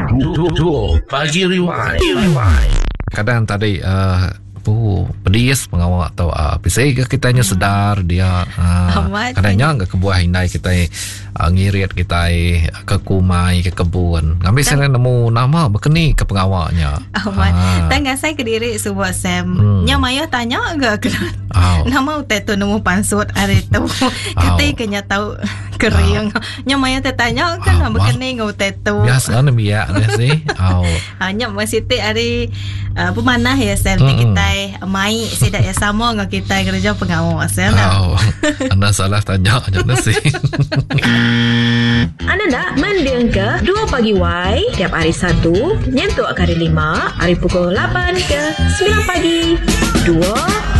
Dua Pagi Rewind. Kadang tadi pedis pengawak atau pisai ke kitanya sedar dia kadangnya enggak kebuah hindai kita ngirit kita ke kumai ke kebun ngambil saya nemu nama berkeni ke pengawaknya tangga saya ke diri sebuah Sam nyamayo tanya enggak nama utetu nemu pansut hari tu kata kenya tahu kering nyamayo tanya kan berkeni ngutetu biasa namanya sih hanya masih hari pemanah ya Sam kita mai sidak ya sama dengan kita kerja pengawasan. Anda salah tanya aja nasi. Anda nak mendengar ke 2 Pagi Y tiap hari Sabtu nyentuh hari 5 hari pukul 8 ke 9 pagi. 2